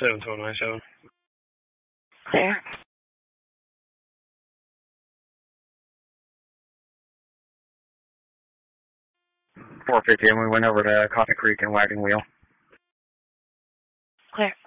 71297. Clear. 450, and we went over to Coffee Creek and Wagon Wheel. Clear.